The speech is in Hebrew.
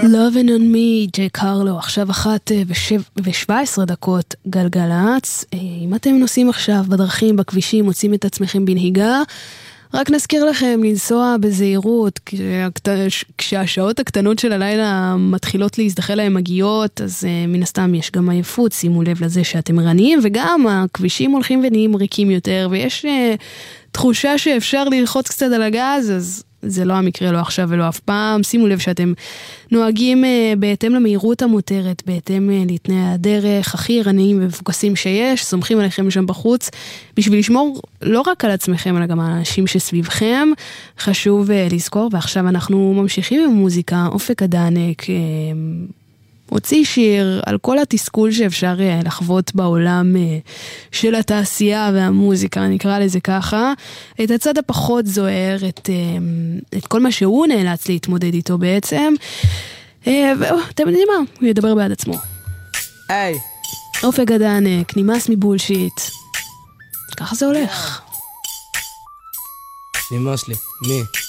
Loving on me, ג'יי קרלו, עכשיו 1:17 דקות גלגלץ. אם אתם נוסעים עכשיו בדרכים, בכבישים, מוצאים את עצמכם בנהיגה, רק נזכיר לכם לנסוע בזהירות, כשהשעות הקטנות של הלילה מתחילות להזדחל להם מגיעות, אז מן הסתם יש גם עייפות, שימו לב לזה שאתם ערניים, וגם הכבישים הולכים ונהיים ריקים יותר, ויש תחושה שאפשר ללחוץ קצת על הגז, אז זה לא המקרה, לא עכשיו ולא אף פעם. שימו לב שאתם נוהגים בהתאם למהירות המותרת, בהתאם לתנאי הדרך, הכי ערניים ומפוקסים שיש, סומכים עליכם שם בחוץ, בשביל לשמור לא רק על עצמכם, אלא גם על האנשים שסביבכם. חשוב לזכור, ועכשיו אנחנו ממשיכים עם מוזיקה. אופק הדנק הוציא שיר על כל התסכול שאפשר לחוות בעולם של התעשייה והמוזיקה, נקרא לזה ככה. את הצד הפחות זוהר, את כל מה שהוא נאלץ להתמודד איתו בעצם. ואתם יודעים מה? הוא ידבר בעד עצמו. היי. אופק הדנק, נמאס מבולשיט. ככה זה הולך. נמאס לי. מי?